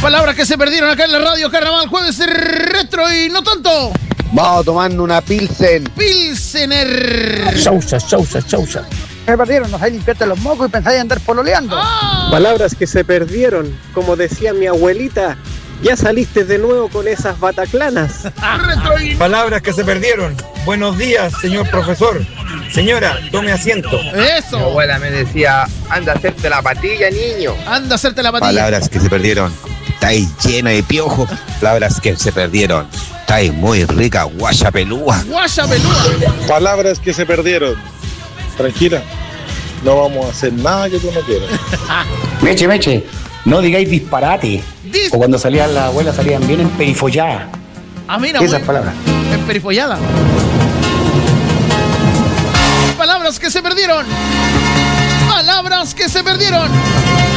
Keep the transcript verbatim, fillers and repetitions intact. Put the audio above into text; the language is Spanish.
Palabras que se perdieron acá en la radio Carnaval, jueves retro y no tanto. Vamos tomando una Pilsen. Pilsener. Chaucha, chaucha, chaucha. Se perdieron, no sabéis limpiarte los mocos y pensáis andar pololeando. ¡Ah! Palabras que se perdieron, como decía mi abuelita, ya saliste de nuevo con esas bataclanas. Palabras que se perdieron. Buenos días, señor profesor. Señora, tome asiento. Eso. Mi abuela me decía, anda a hacerte la patilla, niño. Anda a hacerte la patilla. Palabras que se perdieron. Estáis llena de piojos. Palabras que se perdieron. Estáis muy rica, guaya pelúa. Guaya pelúa. Palabras que se perdieron. Tranquila, no vamos a hacer nada que tú no quieras. Meche, meche, no digáis disparate. Dis- O cuando salían las abuelas salían bien emperifolladas. Ah, mira, Esas muy- palabras. Emperifollada. Palabras que se perdieron. Palabras que se perdieron.